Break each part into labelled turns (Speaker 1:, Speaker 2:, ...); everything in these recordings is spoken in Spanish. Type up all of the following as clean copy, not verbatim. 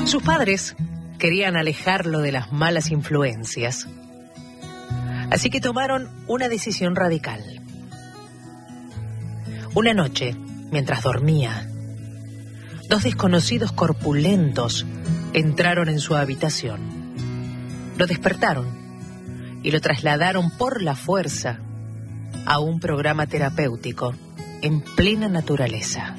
Speaker 1: Sus padres querían alejarlo de las malas influencias, así que tomaron una decisión radical. Una noche, mientras dormía, dos desconocidos corpulentos entraron en su habitación. Lo despertaron y lo trasladaron por la fuerza a un programa terapéutico en plena naturaleza.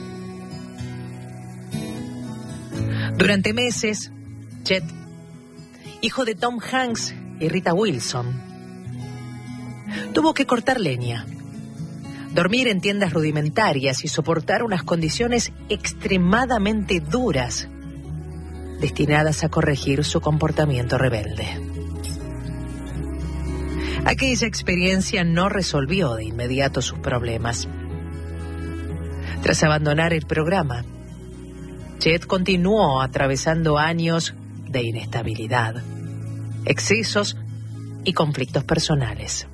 Speaker 1: Durante meses, Chet, hijo de Tom Hanks y Rita Wilson, tuvo que cortar leña, dormir en tiendas rudimentarias y soportar unas condiciones extremadamente duras destinadas a corregir su comportamiento rebelde. Aquella experiencia no resolvió de inmediato sus problemas. Tras abandonar el programa, Chet continuó atravesando años de inestabilidad, excesos y conflictos personales.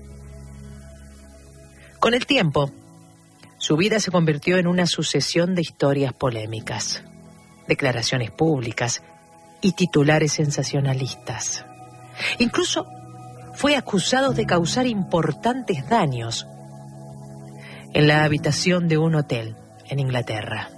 Speaker 1: Con el tiempo, su vida se convirtió en una sucesión de historias polémicas, declaraciones públicas y titulares sensacionalistas. Incluso fue acusado de causar importantes daños en la habitación de un hotel en Inglaterra.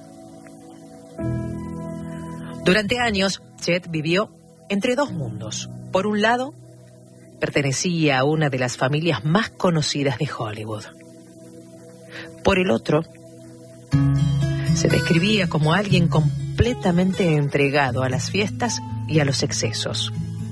Speaker 1: Durante años, Chet vivió entre dos mundos. Por un lado, pertenecía a una de las familias más conocidas de Hollywood. Por el otro, se describía como alguien completamente entregado a las fiestas y a los excesos.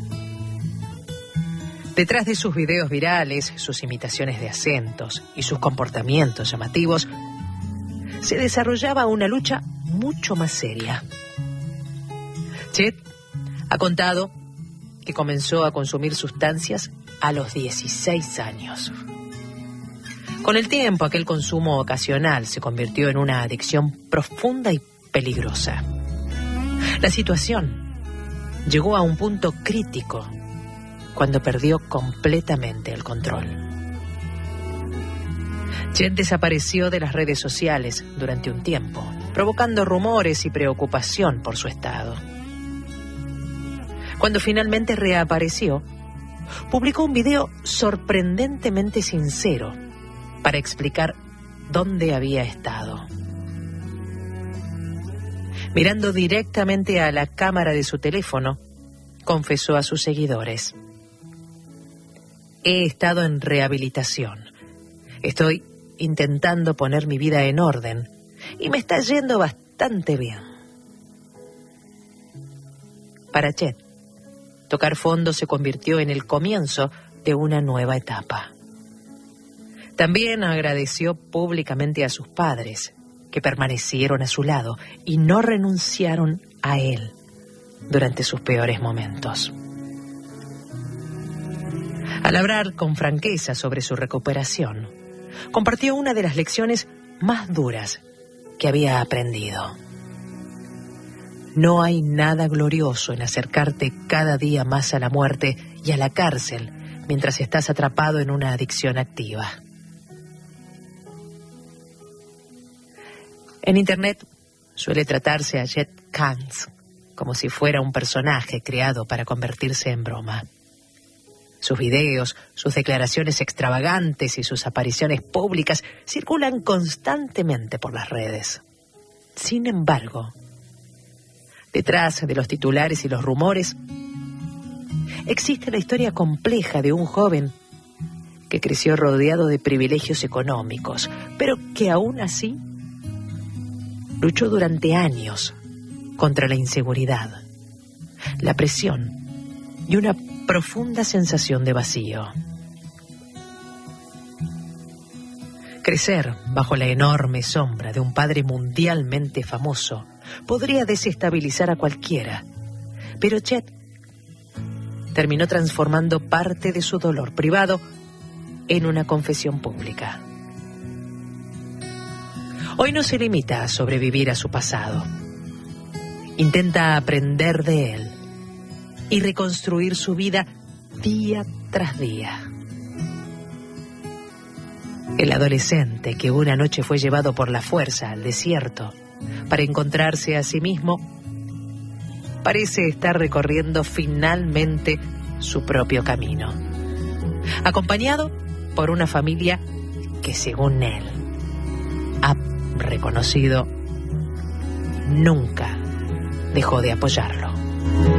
Speaker 1: Detrás de sus videos virales, sus imitaciones de acentos y sus comportamientos llamativos, se desarrollaba una lucha mucho más seria. Chet ha contado que comenzó a consumir sustancias a los 16 años. Con el tiempo, aquel consumo ocasional se convirtió en una adicción profunda y peligrosa. La situación llegó a un punto crítico cuando perdió completamente el control. Chet desapareció de las redes sociales durante un tiempo, provocando rumores y preocupación por su estado. Cuando finalmente reapareció, publicó un video sorprendentemente sincero para explicar dónde había estado. Mirando directamente a la cámara de su teléfono, confesó a sus seguidores: he estado en rehabilitación. Estoy intentando poner mi vida en orden y me está yendo bastante bien. Para Chet, tocar fondo se convirtió en el comienzo de una nueva etapa. También agradeció públicamente a sus padres, que permanecieron a su lado y no renunciaron a él durante sus peores momentos. Al hablar con franqueza sobre su recuperación, compartió una de las lecciones más duras que había aprendido. No hay nada glorioso en acercarte cada día más a la muerte y a la cárcel mientras estás atrapado en una adicción activa. En Internet suele tratarse a Chet Hanks como si fuera un personaje creado para convertirse en broma. Sus videos, sus declaraciones extravagantes y sus apariciones públicas circulan constantemente por las redes. Sin embargo, detrás de los titulares y los rumores, existe la historia compleja de un joven que creció rodeado de privilegios económicos, pero que aún así luchó durante años contra la inseguridad, la presión y una profunda sensación de vacío. Crecer bajo la enorme sombra de un padre mundialmente famoso podría desestabilizar a cualquiera, pero Chet terminó transformando parte de su dolor privado en una confesión pública. Hoy no se limita a sobrevivir a su pasado. Intenta aprender de él y reconstruir su vida día tras día. El adolescente que una noche fue llevado por la fuerza al desierto para encontrarse a sí mismo, parece estar recorriendo finalmente su propio camino, acompañado por una familia que, según él, ha reconocido, nunca dejó de apoyarlo.